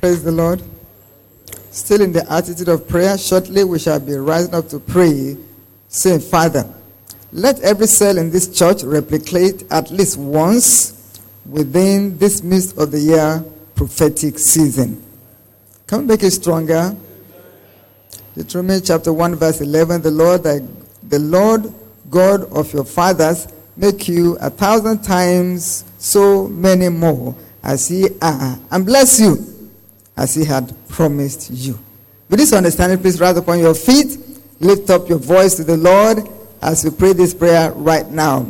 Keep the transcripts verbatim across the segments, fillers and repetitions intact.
Praise the Lord. Still in the attitude of prayer, shortly we shall be rising up to pray, saying, Father, let every cell in this church replicate at least once within this midst of the year prophetic season. Can we make it stronger? Deuteronomy chapter one verse eleven, the Lord, the Lord God of your fathers make you a thousand times so many more as ye are, and bless you as he had promised you. With this understanding, please rise upon your feet, lift up your voice to the Lord as we pray this prayer right now.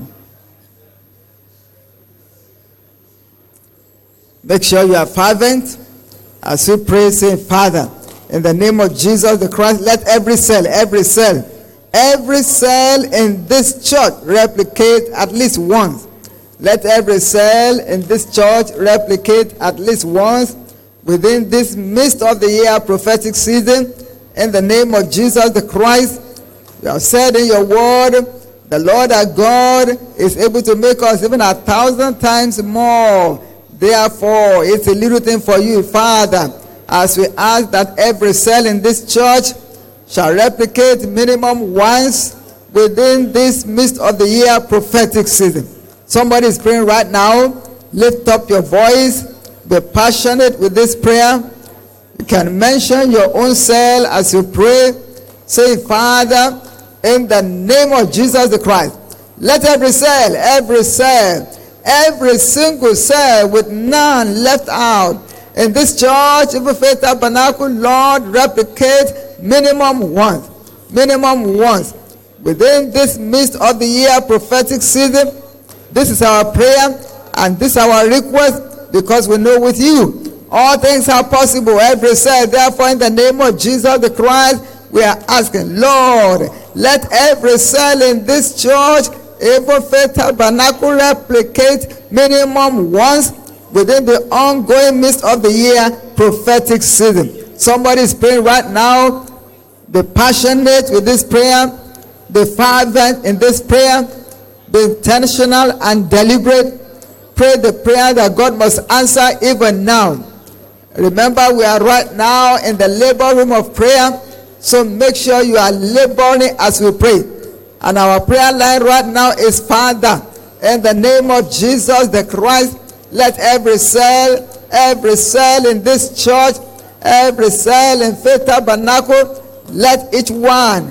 Make sure you are fervent as we pray, saying, Father, in the name of Jesus the Christ, let every cell, every cell, every cell in this church replicate at least once. Let every cell in this church replicate at least once within this midst of the year prophetic season. In the name of Jesus the Christ, you have said in your word, the Lord our God is able to make us even a thousand times more. Therefore, it's a little thing for you, Father, as we ask that every cell in this church shall replicate minimum once within this midst of the year prophetic season. Somebody is praying right now. Lift up your voice. Be passionate with this prayer. You can mention your own cell as you pray. Say, Father, in the name of Jesus the Christ, let every cell, every cell, every single cell with none left out in this church, Evil Faith Tabernacle, Lord, replicate minimum once, minimum once within this midst of the year prophetic season. This is our prayer and this is our request, because we know with you all things are possible. Every cell, therefore, in the name of Jesus the Christ, we are asking, Lord, let every cell in this church, Evil Faith Tabernacle, replicate minimum once within the ongoing midst of the year prophetic season. Somebody is praying right now. Be passionate with this prayer. Be fervent in this prayer. Be intentional and deliberate. Pray the prayer that God must answer even now. Remember, we are right now in the labor room of prayer. So make sure you are laboring as we pray. And our prayer line right now is, Father, in the name of Jesus the Christ, let every cell, every cell in this church, every cell in Faith Tabernacle, let each one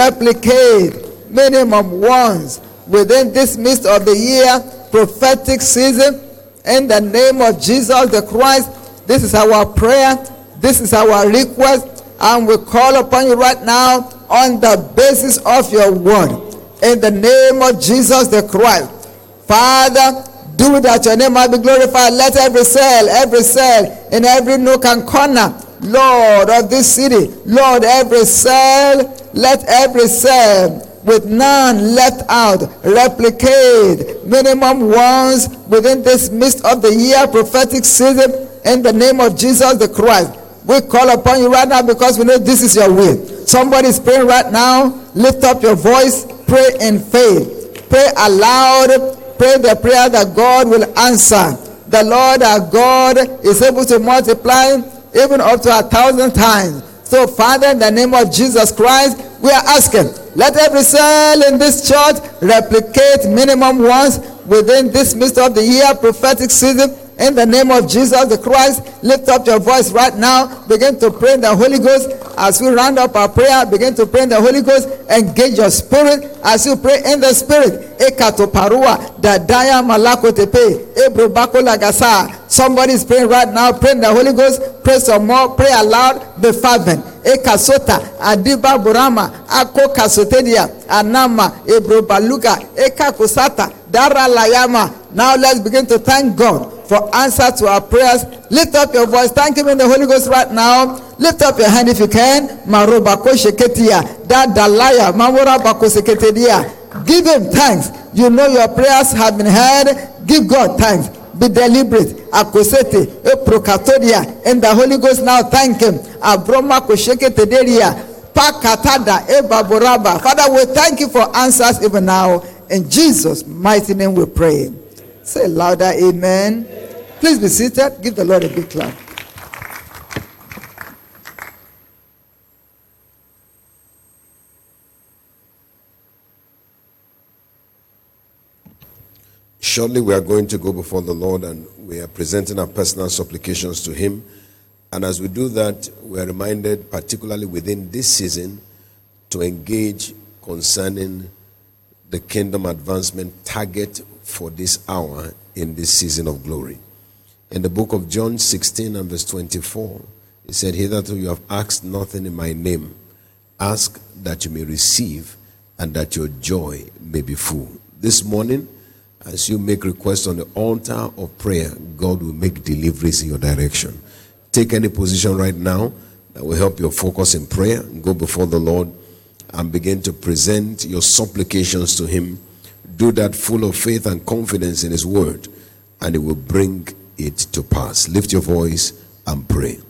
replicate minimum once within this midst of the year prophetic season. In the name of Jesus the Christ, this is our prayer, this is our request, and we call upon you right now on the basis of your word. In the name of Jesus the Christ, Father, do that your name might be glorified. Let every cell, every cell in every nook and corner, Lord of this city, Lord, every cell, let every cell with none left out replicate minimum once within this midst of the year prophetic season. In the name of Jesus the Christ, we call upon you right now because we know this is your will. Somebody is praying right now. Lift up your voice. Pray in faith. Pray aloud. Pray the prayer that God will answer. The Lord our God is able to multiply even up to a thousand times. So, Father, in the name of Jesus Christ, we are asking, let every cell in this church replicate minimum once within this midst of the year prophetic season. In the name of Jesus the Christ, lift up your voice right now. Begin to pray in the Holy Ghost. As we round up our prayer, begin to pray in the Holy Ghost. Engage your spirit as you pray in the spirit. Ekato parua, dadaya malako tepe, ebrobako lagasa. Somebody is praying right now. Pray in the Holy Ghost. Pray some more. Pray aloud. Be fervent. Ekasota, adiba burama, ako kasotedia, anama, ebrobaluga, ekakosata, dara layama. Now let's begin to thank God for answer to our prayers. Lift up your voice. Thank him in the Holy Ghost right now. Lift up your hand if you can. Marobako sheketia, da dalaya, mamora bako seketedia. Give him thanks. You know your prayers have been heard. Give God thanks. Be deliberate. Akosete, eprokatodia. In the Holy Ghost now, thank him. Abroma kosheketederia. Pakatada, ebaboraba. Father, we thank you for answers even now. In Jesus' mighty name we pray. Say louder, amen. Please be seated. Give the Lord a big clap. Shortly we are going to go before the Lord and we are presenting our personal supplications to Him. And as we do that, we are reminded, particularly within this season, to engage concerning the kingdom advancement target for this hour in this season of glory. In the book of John sixteen and verse twenty-four, it said, "Hitherto you have asked nothing in my name. Ask that you may receive and that your joy may be full." This morning, as you make requests on the altar of prayer, God will make deliveries in your direction. Take any position right now that will help your focus in prayer. Go before the Lord and begin to present your supplications to Him. Do that full of faith and confidence in His word, and He will bring it to pass. Lift your voice and pray.